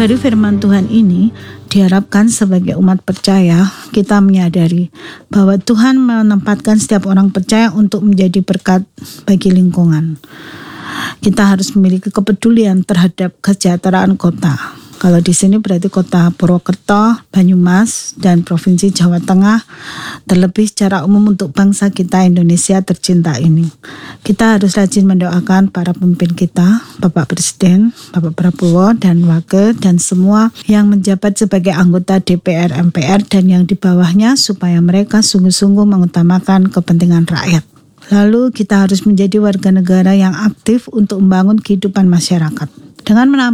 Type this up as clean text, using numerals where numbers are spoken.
Dari firman Tuhan ini, diharapkan sebagai umat percaya, kita menyadari bahwa Tuhan menempatkan setiap orang percaya untuk menjadi berkat bagi lingkungan. Kita harus memiliki kepedulian terhadap kesejahteraan kota. Kalau di sini berarti kota Purwokerto, Banyumas, dan Provinsi Jawa Tengah, terlebih secara umum untuk bangsa kita Indonesia tercinta ini. Kita harus rajin mendoakan para pemimpin kita, Bapak Presiden, Bapak Prabowo, dan Wakil, dan semua yang menjabat sebagai anggota DPR, MPR, dan yang di bawahnya supaya mereka sungguh-sungguh mengutamakan kepentingan rakyat. Lalu kita harus menjadi warga negara yang aktif untuk membangun kehidupan masyarakat. Dengan